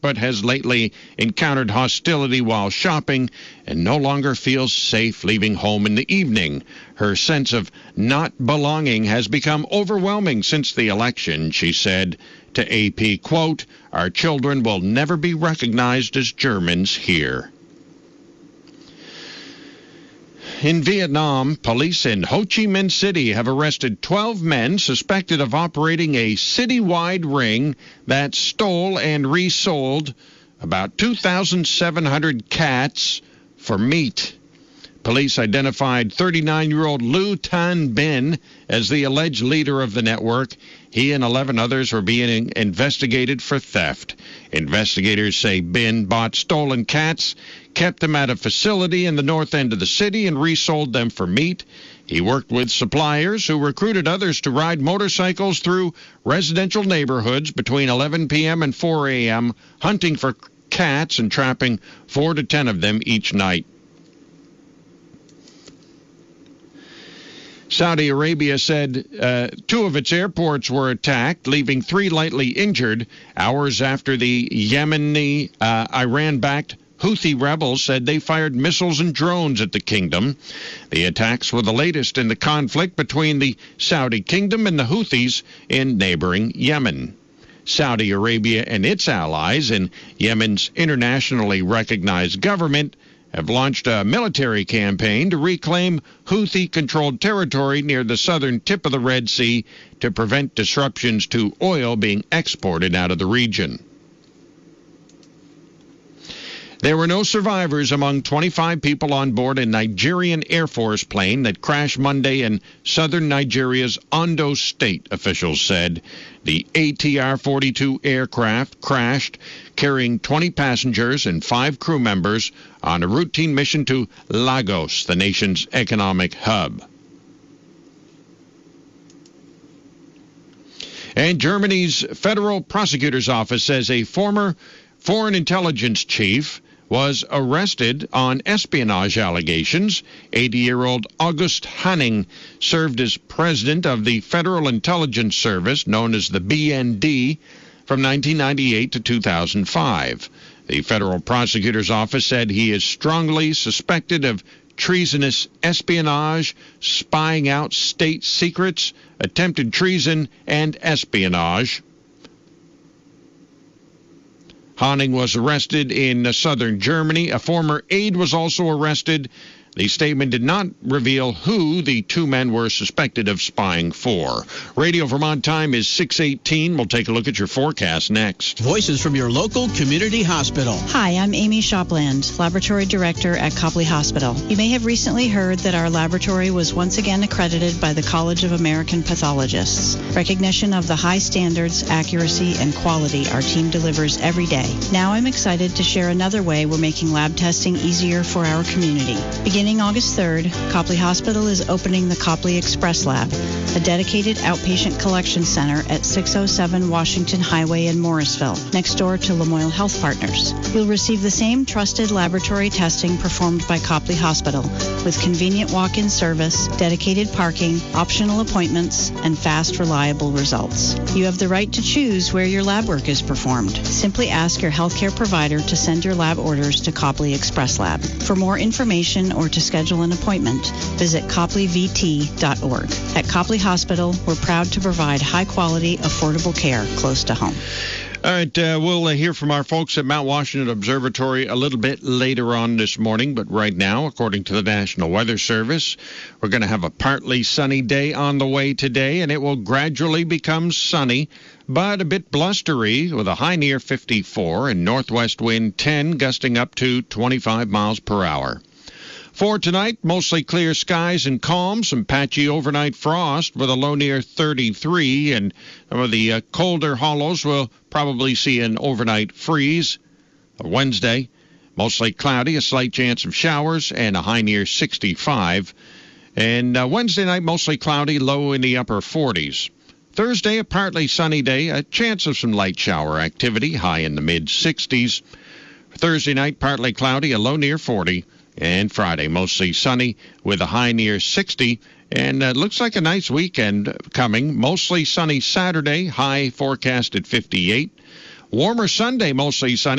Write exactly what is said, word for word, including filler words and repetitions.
but has lately encountered hostility while shopping and no longer feels safe leaving home in the evening. Her sense of not belonging has become overwhelming since the election, she said to A P, quote, "Our children will never be recognized as Germans here." In Vietnam, police in Ho Chi Minh City have arrested twelve men suspected of operating a citywide ring that stole and resold about two thousand seven hundred cats for meat. Police identified thirty-nine-year-old Liu Tan Bin as the alleged leader of the network. He and eleven others were being investigated for theft. Investigators say Bin bought stolen cats, kept them at a facility in the north end of the city, and resold them for meat. He worked with suppliers who recruited others to ride motorcycles through residential neighborhoods between eleven p.m. and four a.m., hunting for cats and trapping four to ten of them each night. Saudi Arabia said uh, two of its airports were attacked, leaving three lightly injured, hours after the Yemeni, uh, Iran-backed Houthi rebels said they fired missiles and drones at the kingdom. The attacks were the latest in the conflict between the Saudi kingdom and the Houthis in neighboring Yemen. Saudi Arabia and its allies in Yemen's internationally recognized government have launched a military campaign to reclaim Houthi-controlled territory near the southern tip of the Red Sea to prevent disruptions to oil being exported out of the region. There were no survivors among twenty-five people on board a Nigerian Air Force plane that crashed Monday in southern Nigeria's Ondo State, officials said. The A T R forty-two aircraft crashed, carrying twenty passengers and five crew members on a routine mission to Lagos, the nation's economic hub. And Germany's Federal Prosecutor's Office says a former foreign intelligence chief was arrested on espionage allegations. eighty-year-old August Hanning served as president of the Federal Intelligence Service, known as the B N D, from nineteen ninety-eight to two thousand five. The Federal Prosecutor's Office said he is strongly suspected of treasonous espionage, spying out state secrets, attempted treason, and espionage. Hanning was arrested in southern Germany. A former aide was also arrested. The statement did not reveal who the two men were suspected of spying for. Radio Vermont time is six eighteen. We'll take a look at your forecast next. Voices from your local community hospital. Hi, I'm Amy Shopland, Laboratory Director at Copley Hospital. You may have recently heard that our laboratory was once again accredited by the College of American Pathologists. Recognition of the high standards, accuracy, and quality our team delivers every day. Now I'm excited to share another way we're making lab testing easier for our community. Beginning August third, Copley Hospital is opening the Copley Express Lab, a dedicated outpatient collection center at six oh seven Washington Highway in Morrisville, next door to Lamoille Health Partners. You'll receive the same trusted laboratory testing performed by Copley Hospital, with convenient walk-in service, dedicated parking, optional appointments, and fast, reliable results. You have the right to choose where your lab work is performed. Simply ask your healthcare provider to send your lab orders to Copley Express Lab. For more information or to schedule an appointment, visit copley v t dot org. At Copley Hospital, we're proud to provide high-quality, affordable care close to home. All right, uh, we'll uh, hear from our folks at Mount Washington Observatory a little bit later on this morning, but right now, according to the National Weather Service, we're going to have a partly sunny day on the way today, and it will gradually become sunny, but a bit blustery with a high near fifty-four and northwest wind ten, gusting up to twenty-five miles per hour. For tonight, mostly clear skies and calm, some patchy overnight frost with a low near thirty-three, and some of the uh, colder hollows will probably see an overnight freeze. Wednesday, mostly cloudy, a slight chance of showers, and a high near sixty-five. And uh, Wednesday night, mostly cloudy, low in the upper forties. Thursday, a partly sunny day, a chance of some light shower activity, high in the mid-sixties. Thursday night, partly cloudy, a low near forty. And Friday, mostly sunny with a high near sixty. And it uh, looks like a nice weekend coming. Mostly sunny Saturday, high forecast at fifty-eight. Warmer Sunday, mostly sunny.